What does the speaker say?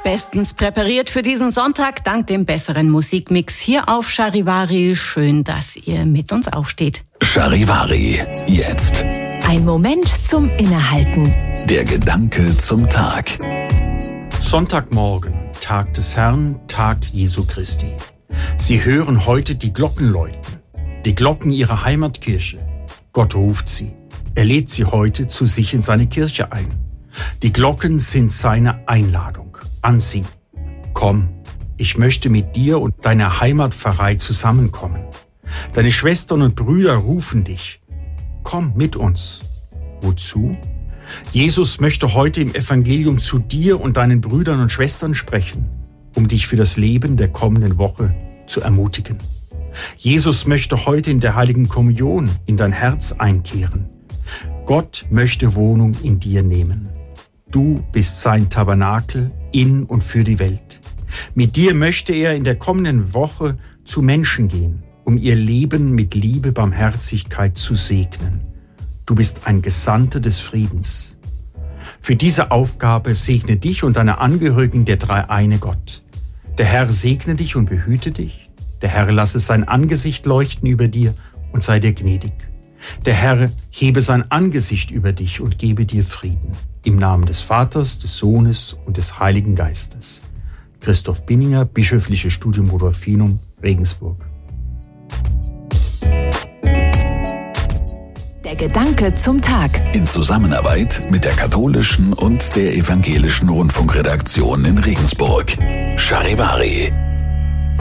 Bestens präpariert für diesen Sonntag, dank dem besseren Musikmix hier auf Charivari. Schön, dass ihr mit uns aufsteht. Charivari, jetzt. Ein Moment zum Innehalten. Der Gedanke zum Tag. Sonntagmorgen, Tag des Herrn, Tag Jesu Christi. Sie hören heute die Glocken läuten, die Glocken ihrer Heimatkirche. Gott ruft sie. Er lädt sie heute zu sich in seine Kirche ein. Die Glocken sind seine Einladung an sie. Komm, ich möchte mit dir und deiner Heimatpfarrei zusammenkommen. Deine Schwestern und Brüder rufen dich. Komm mit uns. Wozu? Jesus möchte heute im Evangelium zu dir und deinen Brüdern und Schwestern sprechen, um dich für das Leben der kommenden Woche zu ermutigen. Jesus möchte heute in der Heiligen Kommunion in dein Herz einkehren. Gott möchte Wohnung in dir nehmen. Du bist sein Tabernakel in und für die Welt. Mit dir möchte er in der kommenden Woche zu Menschen gehen, um ihr Leben mit Liebe, Barmherzigkeit zu segnen. Du bist ein Gesandter des Friedens. Für diese Aufgabe segne dich und deine Angehörigen der dreieine Gott. Der Herr segne dich und behüte dich. Der Herr lasse sein Angesicht leuchten über dir und sei dir gnädig. Der Herr hebe sein Angesicht über dich und gebe dir Frieden. Im Namen des Vaters, des Sohnes und des Heiligen Geistes. Christoph Binninger, Bischöfliches Studium Rudolfinum, Regensburg. Der Gedanke zum Tag. In Zusammenarbeit mit der katholischen und der evangelischen Rundfunkredaktion in Regensburg. Charivari.